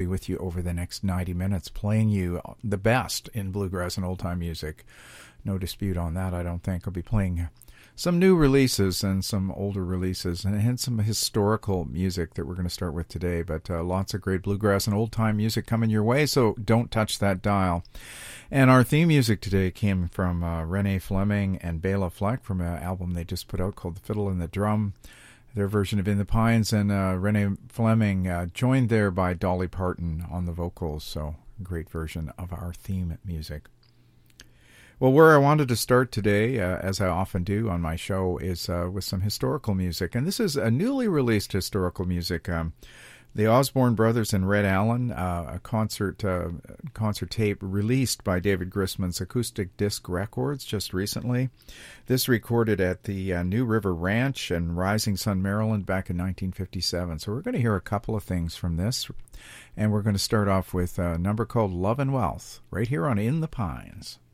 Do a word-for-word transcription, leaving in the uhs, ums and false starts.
with you over the next ninety minutes, playing you the best in bluegrass and old-time music. No dispute on that, I don't think. I'll be playing some new releases and some older releases, and, and some historical music that we're going to start with today. But uh, lots of great bluegrass and old-time music coming your way, so don't touch that dial. And our theme music today came from uh, Renee Fleming and Bela Fleck from an album they just put out called The Fiddle and the Drum, their version of In the Pines, and uh, Renee Fleming uh, joined there by Dolly Parton on the vocals, so great version of our theme music. Well, where I wanted to start today, uh, as I often do on my show, is uh, with some historical music. And this is a newly released historical music. Um, the Osborne Brothers and Red Allen, uh, a concert uh, concert tape released by David Grisman's Acoustic Disc Records just recently. This recorded at the uh, New River Ranch in Rising Sun, Maryland back in nineteen fifty-seven. So we're going to hear a couple of things from this. And we're going to start off with a number called Love and Wealth right here on In the Pines.